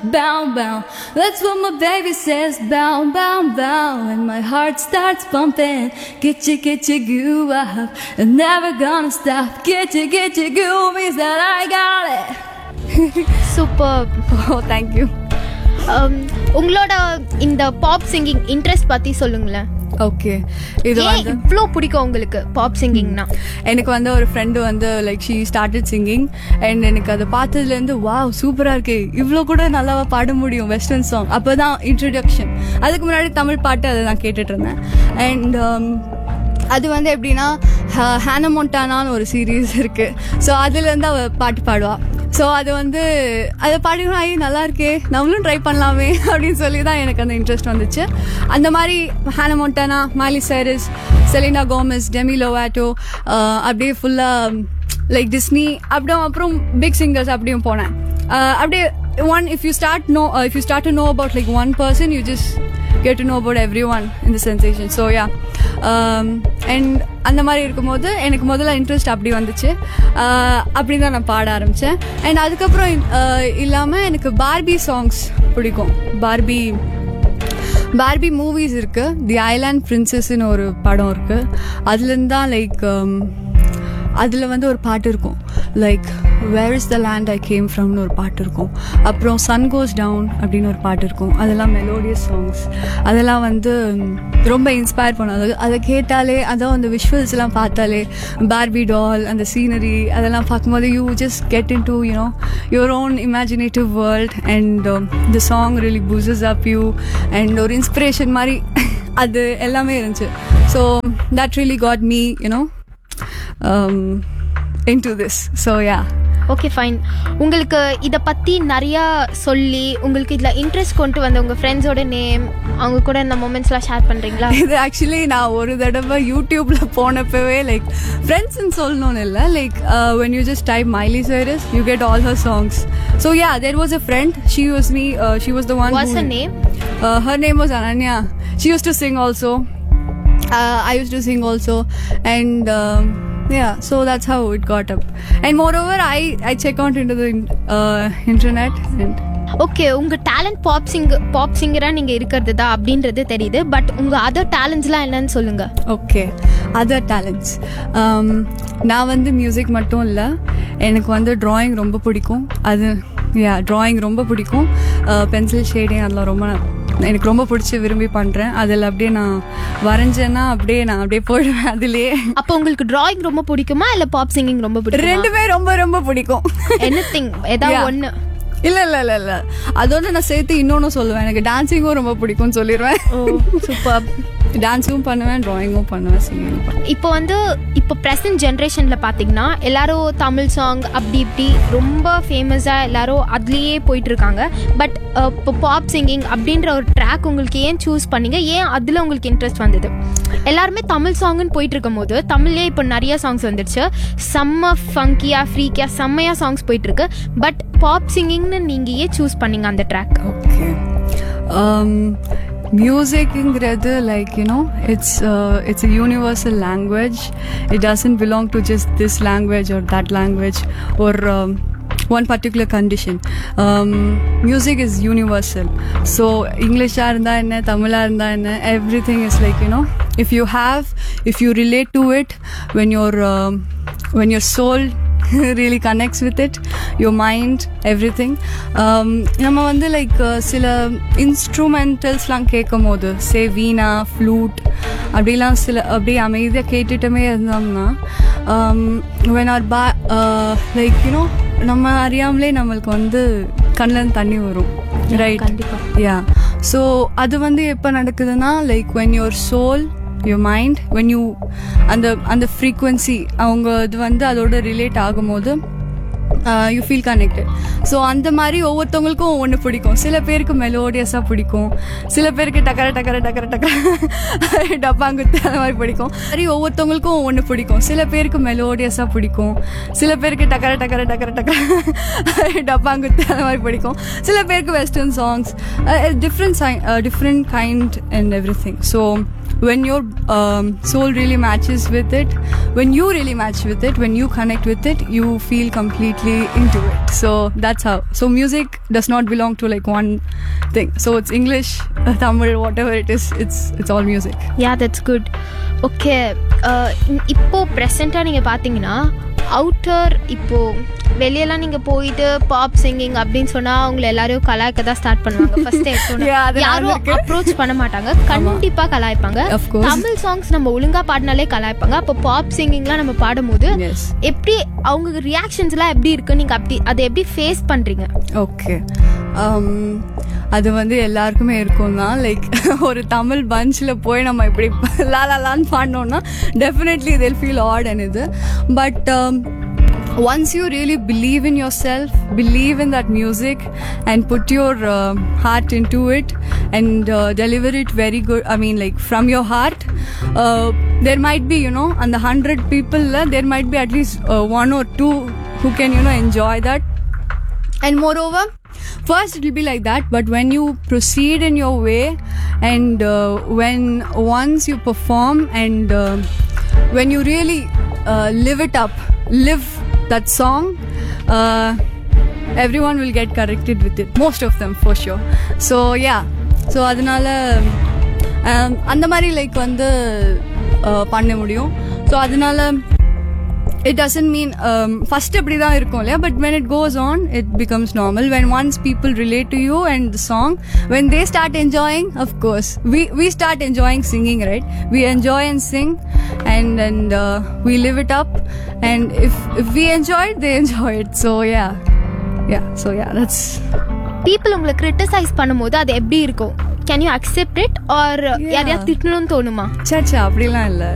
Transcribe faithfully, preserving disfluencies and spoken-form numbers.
bow, bow. That's what my baby says, bow, bow, bow. And my heart starts pumping. Get you, get you, goo up. I'm never gonna stop. Get you, get you, goo means that I got it. Super. Oh, thank you. உங்களோட இந்த pop singing interest பற்றி சொல்லுங்களேன். Okay, இது வந்து இவ்வளோ பிடிக்கும் உங்களுக்கு pop சிங்கிங்னா? எனக்கு வந்து ஒரு ஃப்ரெண்டு வந்து like she started singing and எனக்கு அதை பார்த்ததுலேருந்து வாவ் சூப்பராக இருக்கு, இவ்வளோ கூட நல்லாவா பாட முடியும் வெஸ்டர்ன் சாங். அப்போ தான் இன்ட்ரடக்ஷன். அதுக்கு முன்னாடி தமிழ் பாட்டு அதை நான் கேட்டுட்டு இருந்தேன். அண்ட் அது வந்து எப்படின்னா ஹானா மொண்டானான்னு ஒரு சீரீஸ் இருக்குது. ஸோ அதுலேருந்து அவள் பாட்டு பாடுவாள். ஸோ அது வந்து அதை பாடினா ஆகி நல்லா இருக்கே, நம்மளும் ட்ரை பண்ணலாமே அப்படின்னு சொல்லி தான் எனக்கு அந்த இன்ட்ரெஸ்ட் வந்துச்சு. அந்த மாதிரி ஹானா மொண்டானா, மாலி சைரஸ், செலினா கோமஸ், டெமி லோவாட்டோ, அப்படியே ஃபுல்லாக லைக் டிஸ்னி, அப்படியே அப்புறம் பிக் சிங்கர்ஸ் அப்படியும் போனேன். அப்படியே one if you start know if you start to know about like one person you just get to know about everyone in the sensation. So yeah, um, and அந்த மாதிரி இருக்கும்போது எனக்கு முதல்ல இன்ட்ரெஸ்ட் அப்படி வந்துச்சு. அப்படி தான் நான் பாட ஆரம்பித்தேன். அண்ட் அதுக்கப்புறம் இல்லாமல் எனக்கு பார்பி சாங்ஸ் பிடிக்கும். பார்பி பார்பி மூவிஸ் இருக்குது. தி ஐலாண்ட் பிரின்சஸ்ன்னு ஒரு படம் இருக்குது. அதுலேருந்து தான் லைக் அதில் வந்து ஒரு பாட்டு இருக்கும் like where is the land I came ஃப்ரம்னு ஒரு பாட்டு இருக்கும். அப்புறம் சன் கோஸ் டவுன் அப்படின்னு ஒரு பாட்டு இருக்கும். அதெல்லாம் மெலோடியஸ் சாங்ஸ். அதெல்லாம் வந்து ரொம்ப இன்ஸ்பயர் பண்ணும். அது அதை கேட்டாலே, அதான் அந்த விஷுவல்ஸ்லாம் பார்த்தாலே, பார்பி டால், அந்த சீனரி அதெல்லாம் பார்க்கும்போது you just get in to you know your own imaginative world and the song really பூசஸ் up you and ஒரு இன்ஸ்பிரேஷன் மாதிரி அது எல்லாமே இருந்துச்சு. So that really got me you know um into this. So yeah. Okay fine. உங்களுக்கு இதை பற்றி நிறையா சொல்லி உங்களுக்கு இதில் இன்ட்ரெஸ்ட் கொண்டு வந்த உங்கள் ஃப்ரெண்ட்ஸோட நேம், அவங்க கூட இந்த மொமெண்ட்ஸ்லாம் ஷேர் பண்ணுறீங்களா? இது ஆக்சுவலி நான் ஒரு தடவை யூடியூப்பில் போனப்பவே லைக் ஃப்ரெண்ட்ஸ்ன்னு சொல்லணும்னு இல்லை, like when you just type Miley Cyrus you get all her songs. So yeah, there was a friend, she was me uh, she was the one. What's who, her name? Uh, her name was Ananya. She used to sing also. uh, I used to sing also and um, yeah, so that's how it got up. And moreover I I check out into the uh, internet and okay, உங்கள் talent pop singer pop சிங்கராக நீங்கள் இருக்கிறது தான் அப்படின்றது தெரியுது. But உங்கள் other டேலண்ட்ஸ்லாம் என்னன்னு சொல்லுங்கள். Okay, other talents நான் வந்து மியூசிக் மட்டும் இல்லை, எனக்கு வந்து ட்ராயிங் ரொம்ப பிடிக்கும். அது யா ட்ராயிங் ரொம்ப பிடிக்கும். பென்சில் ஷேடிங் அதெல்லாம் ரொம்ப எனக்கு ரொம்ப பிடிச்சி விரும்பி பண்ணுறேன். அதில் அப்படியே நான் வரைஞ்சேன்னா அப்படியே நான் அப்படியே போயிடுவேன் அதுலேயே. அப்போ உங்களுக்கு ட்ராயிங் ரொம்ப பிடிக்குமா இல்லை பாப் சிங்கிங் ரொம்ப பிடிக்கும்? ரெண்டுமே ரொம்ப ரொம்ப பிடிக்கும். எனிதிங் ஏதாவது ஒன்று? இல்லை இல்லை இல்லை இல்லை அதோட நான் சேர்த்து இன்னொன்று சொல்லுவேன், எனக்கு டான்ஸிங்கும் ரொம்ப பிடிக்கும்னு சொல்லிடுவேன். ஓ சூப்பர். டான்ஸும் பண்ணுவேன், ட்ராயிங்கும் பண்ணுவேன், சிங்கிங்கும் பண்ணுவேன். இப்போ வந்து இப்போ ப்ரெசன்ட் ஜென்ரேஷனில் பார்த்தீங்கன்னா எல்லாரும் தமிழ் சாங் அப்படி இப்படி ரொம்ப ஃபேமஸாக எல்லாரும் அதுலேயே போயிட்டுருக்காங்க. பட் இப்போ பாப் சிங்கிங் அப்படின்ற ஒரு ட்ராக் உங்களுக்கு ஏன் சூஸ் பண்ணிங்க? ஏன் அதில் உங்களுக்கு இன்ட்ரெஸ்ட் வந்தது? எல்லாருமே தமிழ் சாங்குன்னு போயிட்டு இருக்கும் போது தமிழ்லேயே இப்போ நிறைய சாங்ஸ் வந்துடுச்சு, செம்ம ஃபங்கியாக ஃப்ரீக்கியாக செம்மையாக சாங்ஸ் போயிட்டுருக்கு. பட் பாப் சிங்கிங்னு நீங்கள் ஏன் சூஸ் பண்ணிங்க அந்த track? Okay, மியூசிக்ங்கிறது like you know it's it's a universal language. It doesn't belong to just this language or that language or um, one particular condition. um, music is universal. So English ah irundha enna, Tamil ah irundha enna, everything is like you know if you have if you relate to it, when your um, when your soul really connects with it, your mind, everything. um நம்ம வந்து like சில இன்ஸ்ட்ருமெண்டல்ஸ்லாம் கேட்கும் போது சே வீணா, flute அப்படிலாம் சில அப்படியே அமைதியாக கேட்டுட்டுமே இருந்தோம்னா when our ba like you know நம்ம அறியாமலே நம்மளுக்கு வந்து கண்ணில் தண்ணி வரும், ரைட்? கண்டிப்பாக. யா ஸோ அது வந்து எப்போ நடக்குதுன்னா like when your soul, your mind, when you அந்த அந்த ஃப்ரீக்வன்சி அவங்க இது வந்து அதோட ரிலேட் ஆகும்போது யூ ஃபீல் கனெக்டட். ஸோ அந்த மாதிரி ஒவ்வொருத்தவங்களுக்கும் ஒன்று பிடிக்கும். சில பேருக்கு மெலோடியஸாக பிடிக்கும், சில பேருக்கு டக்கர டக்கர டக்கர டக்கர டப்பாங்குத்து அந்த மாதிரி பிடிக்கும். சரி, ஒவ்வொருத்தவங்களுக்கும் ஒன்று பிடிக்கும். சில பேருக்கு மெலோடியஸாக பிடிக்கும், சில பேருக்கு டக்கர டக்கர டக்கர டக்கர டப்பாங்குத்து அந்த மாதிரி பிடிக்கும். சில பேருக்கு western songs, different different kind and every thing. So when your um, soul really matches with it, when you really match with it, when you connect with it, you feel completely into it. So that's how. So music does not belong to like one thing. So it's English, Tamil, whatever it is, it's it's all music. Yeah that's good. Okay, இப்போ ப்ரெசண்ட்டாக நீங்கள் பார்த்தீங்கன்னா outer இப்போது வெளியெல்லாம் நீங்கள் போயிட்டு pop singing அப்படின்னு சொன்னால் அவங்கள எல்லாரையும் கலாய்க்க தான் ஸ்டார்ட் பண்ணுவாங்க. ஃபர்ஸ்ட் எடுத்தோன்னே யாரும் அப்ரோச் பண்ண மாட்டாங்க, கண்டிப்பாக கலாய்ப்பாங்க. தமிழ் சாங்ஸ் நம்ம ஒழுங்காக பாடினாலே கலாய்ப்பாங்க. அப்போ பாப் சிங்கிங்லாம் நம்ம பாடும்போது எப்படி அவங்க ரியாக்ஷன்ஸ்லாம் எப்படி இருக்கு, நீங்கள் அப்படி அதை எப்படி ஃபேஸ் பண்ணுறீங்க? ஓகே, அது வந்து எல்லாருக்குமே இருக்கும் தான். லைக் ஒரு தமிழ் பஞ்சில் போய் நம்ம இப்படி லாலாலான்னு பாடினோன்னா definitely they'll feel odd and இது. But once you really believe in yourself, believe in that music and put your uh, heart into it and uh, deliver it very good, I mean like from your heart, uh, there might be, you know, and the hundred people uh, there might be at least uh, one or two who can, you know, enjoy that. And moreover, first it will be like that, but when you proceed in your way and uh, when once you perform and uh, when you really uh, live it up, live that song, uh, everyone will get connected with it, most of them for sure. So yeah, so adanaala andha mari like vandu panna mudiyum. So adanaala it doesn't mean um, first appadi dhaan irukum illaya, but when it goes on it becomes normal. When once people relate to you and the song, when they start enjoying, of course we we start enjoying singing, right? We enjoy and sing and and uh, we live it up, and if if we enjoy it, they enjoy it. So yeah yeah so yeah that's people உங்களை criticize பண்ணும்போது அது எப்படி இருக்கும்? Can you accept it or யாரையா திட்டணும்னு தோணுமா? சச்சா அப்படிலாம் இல்லை.